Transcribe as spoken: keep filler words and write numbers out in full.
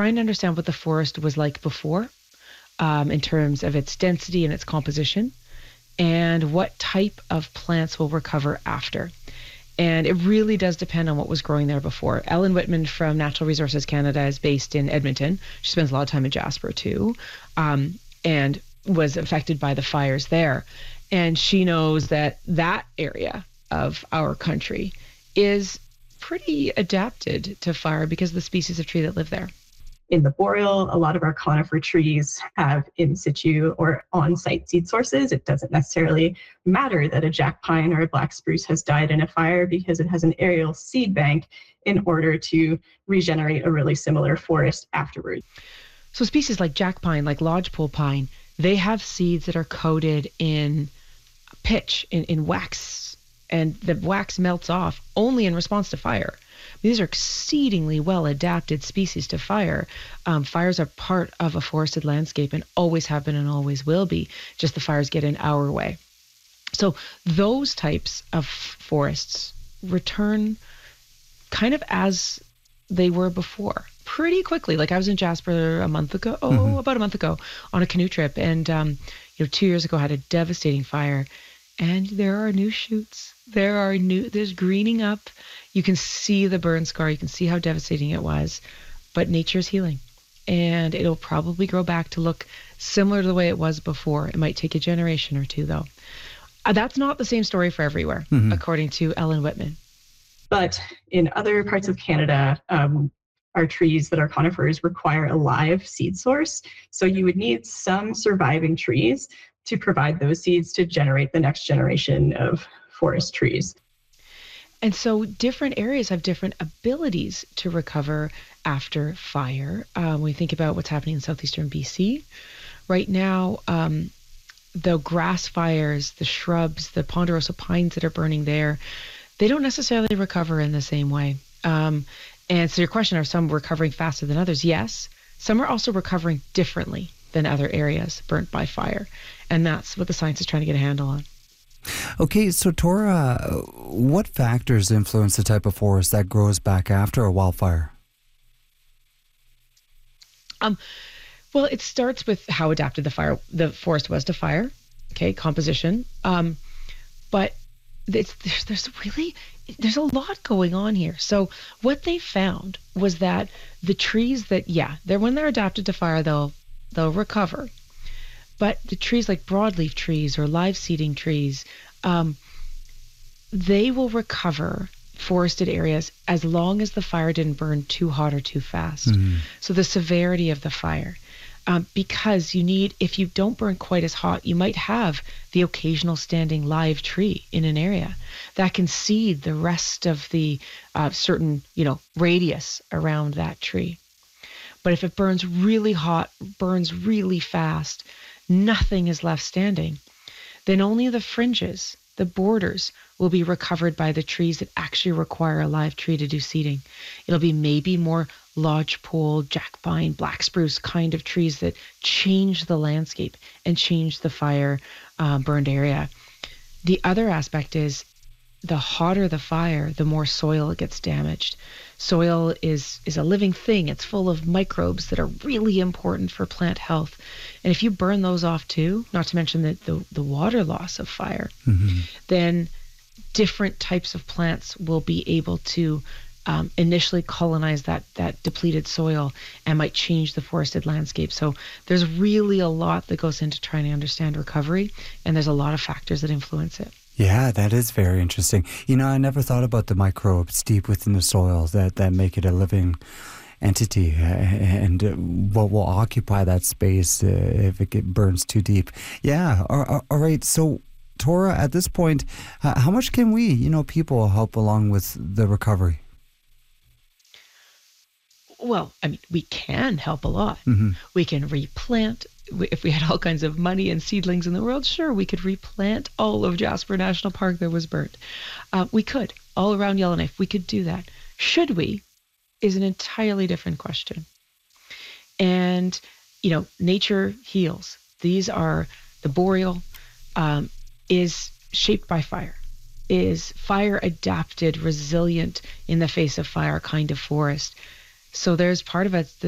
trying to understand what the forest was like before, um, in terms of its density and its composition, and what type of plants will recover after. And it really does depend on what was growing there before. Ellen Whitman from Natural Resources Canada is based in Edmonton. She spends a lot of time in Jasper too, um, and was affected by the fires there. And she knows that that area of our country is pretty adapted to fire because of the species of tree that live there. In the boreal, a lot of our conifer trees have in situ or on-site seed sources. It doesn't necessarily matter that a jack pine or a black spruce has died in a fire because it has an aerial seed bank in order to regenerate a really similar forest afterwards. So species like jack pine, like lodgepole pine, they have seeds that are coated in pitch, in, in wax, and the wax melts off only in response to fire. These are exceedingly well adapted species to fire. Um, fires are part of a forested landscape and always have been and always will be, just the fires get in our way. So those types of forests return kind of as they were before, pretty quickly. Like I was in Jasper a month ago, oh, mm-hmm. about a month ago on a canoe trip, and um, you know, two years ago had a devastating fire. And there are new shoots. There are new, there's greening up. You can see the burn scar. You can see how devastating it was. But nature's healing. And it'll probably grow back to look similar to the way it was before. It might take a generation or two, though. Uh, that's not the same story for everywhere, mm-hmm. according to Ellen Whitman. But in other parts of Canada, um, our trees that are conifers require a live seed source. So you would need some surviving trees to provide those seeds to generate the next generation of forest trees. And so different areas have different abilities to recover after fire. Um, when we think about what's happening in southeastern B C, right now, um, the grass fires, the shrubs, the ponderosa pines that are burning there, they don't necessarily recover in the same way. Um, and so your question, are some recovering faster than others? Yes. Some are also recovering differently than other areas burnt by fire. And that's what the science is trying to get a handle on. Okay, so Tora, what factors influence the type of forest that grows back after a wildfire? Um, well, it starts with how adapted the fire, the forest was to fire. Okay, composition. Um, but it's, there's, there's really there's a lot going on here. So what they found was that the trees that, yeah, they're when they're adapted to fire, they'll they'll recover. But the trees like broadleaf trees or live seeding trees, um, they will recover forested areas as long as the fire didn't burn too hot or too fast. Mm-hmm. So the severity of the fire. Um, because you need, if you don't burn quite as hot, you might have the occasional standing live tree in an area that can seed the rest of the uh, certain, you know, radius around that tree. But if it burns really hot, burns really fast, nothing is left standing, then only the fringes, the borders, will be recovered by the trees that actually require a live tree to do seeding. It'll be maybe more lodgepole, jack pine, black spruce kind of trees that change the landscape and change the fire uh, burned area. The other aspect is the hotter the fire, the more soil gets damaged. Soil is is a living thing. It's full of microbes that are really important for plant health. And if you burn those off too, not to mention the, the, the water loss of fire, mm-hmm. then different types of plants will be able to um, initially colonize that, that depleted soil and might change the forested landscape. So there's really a lot that goes into trying to understand recovery, and there's a lot of factors that influence it. Yeah, that is very interesting. You know, I never thought about the microbes deep within the soil that, that make it a living entity and what will occupy that space if it get, burns too deep. Yeah, all, all right. So, Tora, at this point, uh, how much can we, you know, people help along with the recovery? Well, I mean, we can help a lot. Mm-hmm. We can replant. If we had all kinds of money and seedlings in the world, sure, we could replant all of Jasper National Park that was burnt. Uh, we could, all around Yellowknife, we could do that. Should we is an entirely different question. And, you know, nature heals. These are, the boreal um, is shaped by fire, is fire adapted, resilient in the face of fire kind of forest. So there's part of it that